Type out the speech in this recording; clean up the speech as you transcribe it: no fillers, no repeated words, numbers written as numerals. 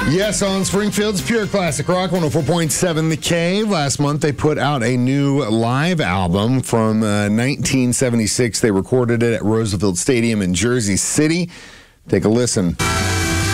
Yes, on Springfield's Pure Classic Rock 104.7 The Cave. Last month, they put out a new live album from 1976. They recorded it at Roosevelt Stadium in Jersey City. Take a listen.